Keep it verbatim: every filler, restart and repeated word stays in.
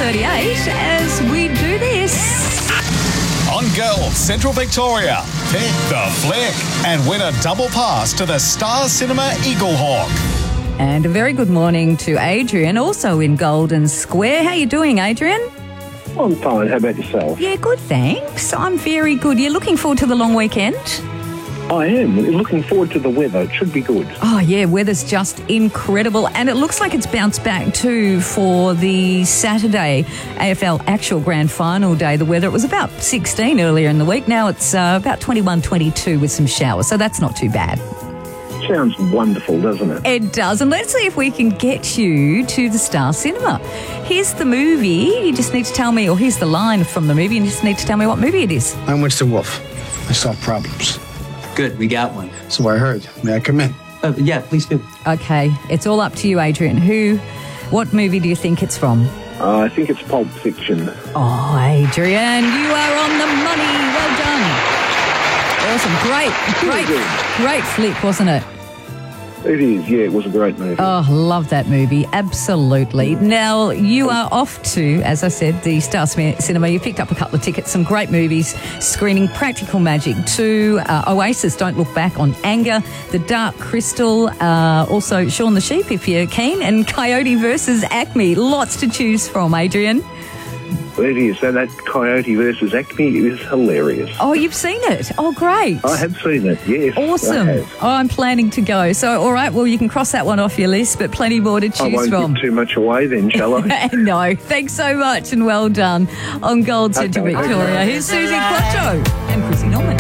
thirty-eight as we do this. On Gold Central Victoria, pick the flick and win a double pass to the Star Cinema Eagle Hawk. And a very good morning to Adrian, also in Golden Square. How you doing, Adrian? I'm fine. How about yourself? Yeah, good, thanks. I'm very good. You're looking forward to the long weekend? I am. Looking forward to the weather. It should be good. Oh, yeah, weather's just incredible. And it looks like it's bounced back too for the Saturday A F L actual grand final day. The weather, it was about sixteen earlier in the week. Now it's uh, about twenty-one, twenty-two with some showers. So that's not too bad. Sounds wonderful, doesn't it? It does. And let's see if we can get you to the Star Cinema. Here's the movie. You just need to tell me, or here's the line from the movie. You just need to tell me what movie it is. I'm Winston Wolfe. I solve problems. Good, we got one. So I heard. May I come in? Uh, yeah, please do. Okay, it's all up to you, Adrian. Who, what movie do you think it's from? Uh, I think it's Pulp Fiction. Oh, Adrian, you are on the money. Well done. Awesome. Great, great, great flick, wasn't it? It is, yeah, it was a great movie. Oh, love that movie. Absolutely. Now, you are off to, as I said, the Star Cinema. You picked up a couple of tickets, some great movies, screening Practical Magic two, uh, Oasis, Don't Look Back on Anger, The Dark Crystal, uh, also Shaun the Sheep, if you're keen, and Coyote versus Acme. Lots to choose from, Adrian. It is. So that Coyote versus Acme is hilarious. Oh, you've seen it? Oh, great. I have seen it, yes. Awesome. I have. Oh, I'm planning to go. So, all right, well, you can cross that one off your list, but plenty more to choose I won't from. give too much away then, shall I? No. Thanks so much and well done. On Gold Central Okay. Victoria, here's Susie Quattro and Chrissy Norman.